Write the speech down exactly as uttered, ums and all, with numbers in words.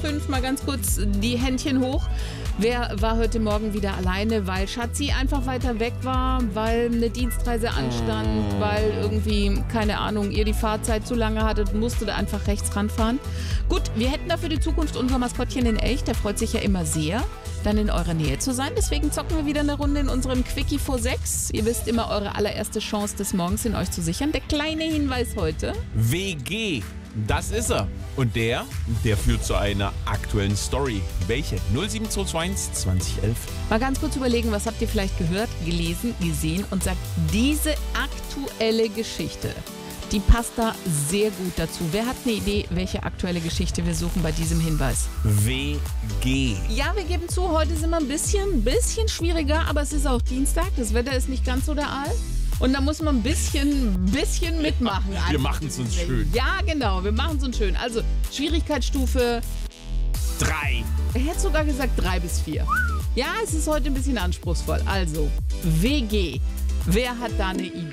fünf mal ganz kurz die Händchen hoch. Wer war heute Morgen wieder alleine, weil Schatzi einfach weiter weg war, weil eine Dienstreise anstand, weil irgendwie, keine Ahnung, ihr die Fahrzeit zu lange hattet, musste da einfach rechts ranfahren. Gut, wir hätten da für die Zukunft unser Maskottchen in Elch, der freut sich ja immer sehr, dann in eurer Nähe zu sein. Deswegen zocken wir wieder eine Runde in unserem Quickie vor sechs. Ihr wisst immer, eure allererste Chance des Morgens in euch zu sichern. Der kleine Hinweis heute. W G, das ist er. Und der, der führt zu einer aktuellen Story. Welche? null sieben zwei zwei eins zwanzig elf. Mal ganz kurz überlegen, was habt ihr vielleicht gehört, gelesen, gesehen und sagt, diese aktuelle Geschichte, die passt da sehr gut dazu. Wer hat eine Idee, welche aktuelle Geschichte wir suchen bei diesem Hinweis? W G. Ja, wir geben zu, heute sind wir ein bisschen, bisschen schwieriger, aber es ist auch Dienstag, das Wetter ist nicht ganz so der Aal. Und da muss man ein bisschen, bisschen mitmachen. Wir machen es uns schön. Ja, genau, wir machen es uns schön. Also, Schwierigkeitsstufe Drei. Er hätte sogar gesagt drei bis vier. Ja, es ist heute ein bisschen anspruchsvoll. Also, W G. Wer hat da eine Idee?